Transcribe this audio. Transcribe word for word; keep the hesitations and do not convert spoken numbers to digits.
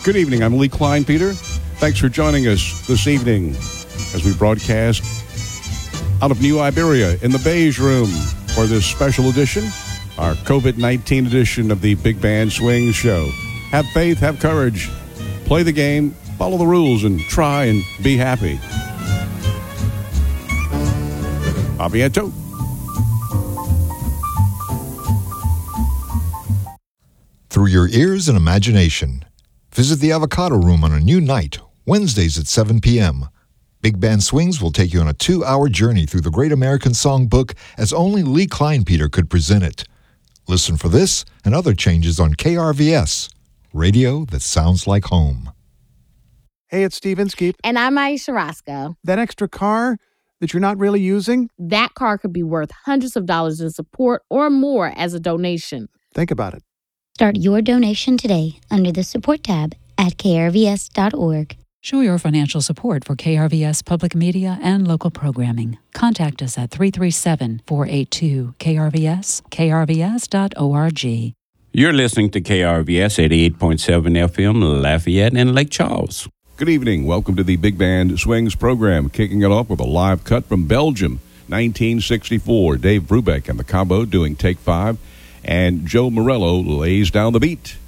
Good evening. I'm Lee Klein-Peter. Thanks for joining us this evening as we broadcast out of New Iberia in the Beige Room for this special edition, our covid nineteen edition of the Big Band Swing Show. Have faith, have courage, play the game, follow the rules, and try and be happy. A bientôt. Through your ears and imagination. Visit the Avocado Room on a new night, Wednesdays at seven p.m. Big Band Swings will take you on a two-hour journey through the Great American Songbook as only Lee Klein-Peter could present it. Listen for this and other changes on K R V S, radio that sounds like home. Hey, it's Steve Inskeep. And I'm Aisha Roscoe. That extra car that you're not really using? That car could be worth hundreds of dollars in support or more as a donation. Think about it. Start your donation today under the support tab at K R V S dot org. Show your financial support for K R V S public media and local programming. Contact us at three three seven, four eight two, K R V S, K R V S dot org. You're listening to K R V S eighty-eight point seven F M, Lafayette and Lake Charles. Good evening. Welcome to the Big Band Swings program. Kicking it off with a live cut from Belgium, nineteen sixty-four. Dave Brubeck and the combo doing Take Five. And Joe Morello lays down the beat.